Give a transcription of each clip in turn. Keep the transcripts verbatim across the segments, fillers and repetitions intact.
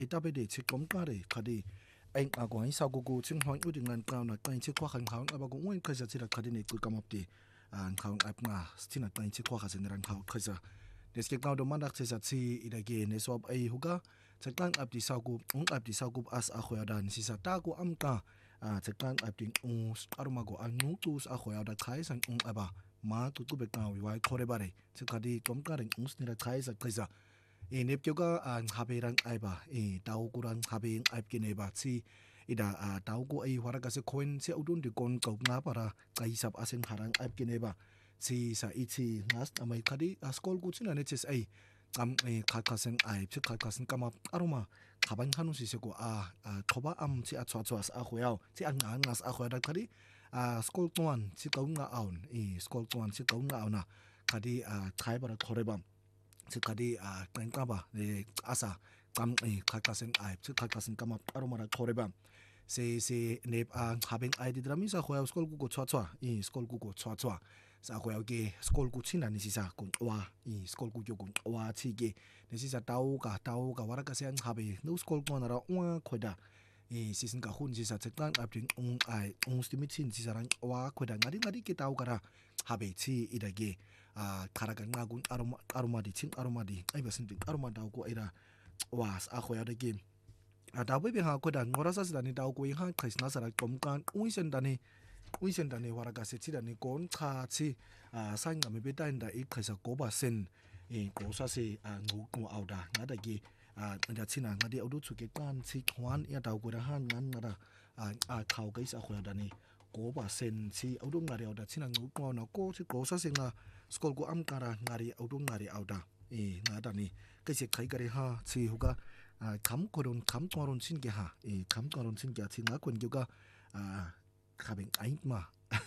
itabe de chikom kare khadi ain agwa isa gugu ching hon uding nan kaw na kain chi kwa khan khaw aba gu wen khaja chira khadi ne ku kamapti an khaw ap nga stina kain chi kwa kha sen ran khaw khaja deske kaw do mandak chesa chi idage ne sob ai huga chakang ap di sagu ung ap di sagu as a khoya dan si sa ta ku amka a chakang ap ding u aruma go an nu tu a khoya da khai sang ung aba ma tu tu be kaw wi khore bare chakadi tom ka ren ung snira khai sa khaja e nepjoga an haberang aiba e taukurang habeng aib kineba si ida a tauku ai waraga se koin se udun di kon kau nga para kaisap aseng harang aib kineba si sa ichi ngas amai kadi a skol ku china ne ches ai am e khakaseng aib se khakaseng kama aroma khabang hanu si se ko a thoba am si a chwa chwa a khoyao si an nga ngas a khoya kadi a skol tuan si kau nga aun e skol tuan si kau nga auna kadi a thai bara thorebam sikadi a tengkaba de asa kam e khakasen ai khakasen kama aromara khoreba se se nep a habeng ai di drami sa khoya skol ku ko chwa chwa i skol ku ko chwa chwa sa khoya ge skol ku china ni sisa kun wa i skol ku yo kun wa chi ge ni sisa tau ka tau ka wara ka se habe no skol ku na ra wa khoda e sisin ka hun sisa chekang apting ung ai ung stimitin sisa ran wa khoda ngadi ngadi ke tau kara habe chi idage a karaga ngagun aroma aroma di chin aroma di ai basin di aroma da ko ira was a khoya de game a da be ha ko da ngora sa da ni da ko ha khais na sara kom kan uisen da ni uisen da ni waraga se chi da ni kon kha chi a sang ga me be da inda i khaisa ko ba sen e ko sa se a ngu ko au da na da ge a da china ngadi au du chu ke kan chi khwan ya da ko da han nan na da a a khau kai sa khoya da ni ko ba sen chi au du ngari au da china ngu ko na ko chi ko sa se nga skol ko am kara ngari au du ngari au da e na da ni ke se khai kare ha chi huga kham koron kham toron sin ge ha e kham toron sin ge chi nga kon ge ga a khabeng ai ma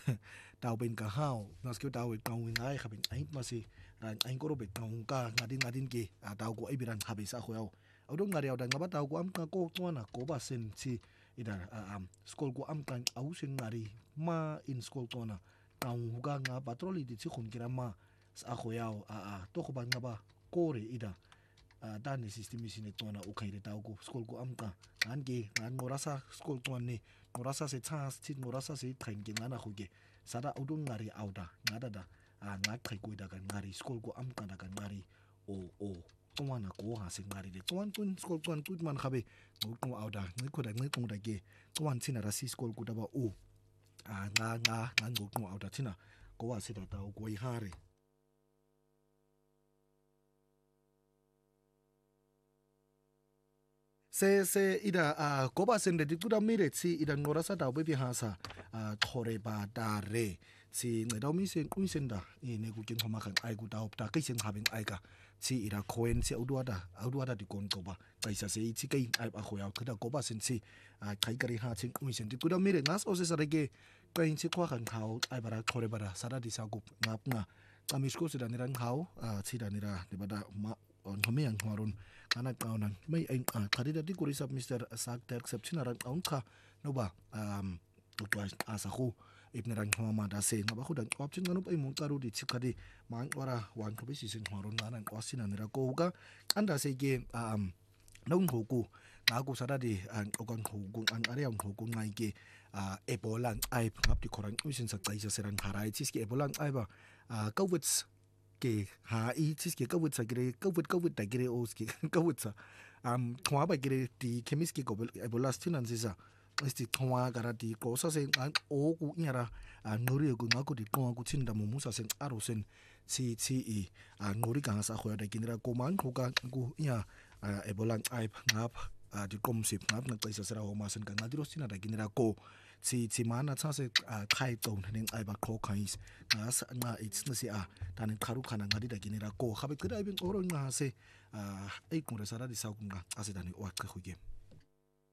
tao ben ka hao nas ke tao tao ngai khabeng ai ma si ran ai ko ro be tao ka ngadin ngadin ge a tao ko ai biran khabe sa khoyao au du ngari au da ngaba tao ko am ka ko to na ko ba sen chi ida am skol ko am kan au sin ngari ma in skol to na tao huga nga patroli di chi khun kira ma sa khoyao a a to ko ba ngaba ko re ida a dan ni system sine to na o kai re tao ko skol ko am ka an ge an morasa skol to ni morasa se chas chi morasa se train ge na khu ge sada au du ngari au da ngada da a nga khai ko da kan ngari skol ko am ka da kan ngari o o tuan ko ha se ngari de tuan kun skol tuan tut man khabe ko au da ngi ko da ngi ko da ge tuan china ra si skol ko da ba o a nga nga nga ngo ko au da china ko wa se da ta ko i hare se se ida a ko ba sen de tu da mire chi ida ngora sa da be bi ha sa a thore ba da re chi ngai da mi sen kuin sen da e ne ku kin thoma khan ai ku da op da kai sen ha ben ai ka chi ira koen chi au da au da di kon ko ba kai sa se chi kai ai ba kho ya da ko ba sen chi a kai kari ha chen kuin sen tu da mire ngas o se sa re ge kai chi kwa khan khao ai ba ra thore ba da sa da di sa gu ngap nga kamish ko se da ni ran khao a chi da ni ra de ba da ma on home yang harun kana kaunan mai ai khadida di kuri sub mister sak ter exception ran kaun kha no ba um utwas asakhu ibn ran homa da se ngaba khudan option nganu pai mun karu di chikhadi mang wara wan khabi si sen harun nan kwasina nira ko ga anda se ge um nong hoku na ku sada di an okan hoku an area hoku ngai ge a ebola ai ngap di koran usin sa kai sa seran harai chiski ebola ai ba covid ke ha i chis ke kawut sa gire kawut kawut da gire os ke kawut sa am thwa ba gire ti chemis ke ko ebola stinan sisa esti thwa gara ti ko sa se an o ku nyara an nori ku nga ku di ko ku chin da mu musa sen aro sen si si i an nori ka sa khoya da kinra ko man ko ka ku nya ebola ai ngap di kom sip ngap na tsaisa sera o ma sen ka ngadiro sina da kinra ko si si mana cha se khai ton ning ai ba kho khais na sa na it's na si a tan kharu khana ngadi da ginera ko khabe kra ibin oro nga se ai kun re sara di sa kun ga ase da ni wa ka khu ge